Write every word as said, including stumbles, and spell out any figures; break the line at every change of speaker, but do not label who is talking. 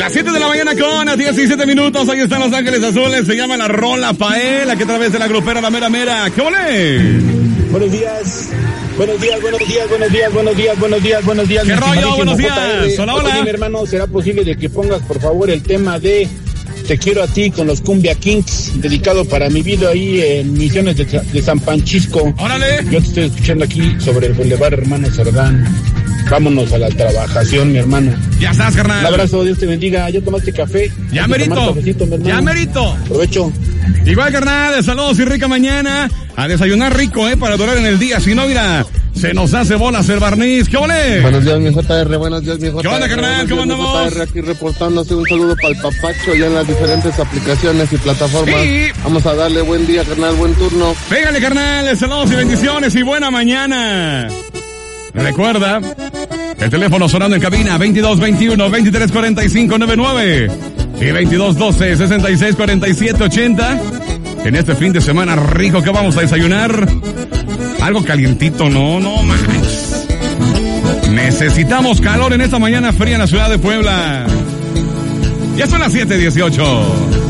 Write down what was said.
Las siete de la mañana con diecisiete minutos, ahí están Los Ángeles Azules, se llama La Rola Paela, que a través de la grupera La Mera Mera. ¿Qué ole?
Buenos días, buenos días, buenos días, buenos días, buenos días, buenos días, buenos días.
¿Qué rollo? Buenos días. Hola, hola.
Oye, mi hermano, ¿será posible de que pongas, por favor, el tema de Te quiero a ti con los Cumbia Kings, dedicado para mi vida ahí en Misiones de, de San Francisco?
Órale.
Yo te estoy escuchando aquí sobre el Boulevard Hermano Cerdán. Vámonos a la trabajación, mi hermano.
Ya estás, carnal.
Un abrazo, Dios te bendiga. ¿Ya tomaste café?
Ya merito. Ya merito.
Aprovecho.
Igual, carnal, saludos y rica mañana. A desayunar rico, eh, para durar en el día. Si no, mira, se nos hace bolas el barniz. ¿Qué ole?
Buenos días, mi J R. Buenos días, mi J R.
¿Qué onda, carnal? ¿Cómo andamos?
J R aquí reportándose. Un saludo para el papacho ya en las diferentes aplicaciones y plataformas.
Sí.
Vamos a darle buen día, carnal, buen turno.
Pégale, carnal, saludos y bendiciones y buena mañana. Recuerda, el teléfono sonando en cabina veintidós veintiuno, veintitrés cuarenta y cinco noventa y nueve y veintidós doce, sesenta y seis cuarenta y siete ochenta. En este fin de semana rico, ¿qué vamos a desayunar? Algo calientito, no, no manches. Necesitamos calor en esta mañana fría en la ciudad de Puebla. Ya son las siete dieciocho.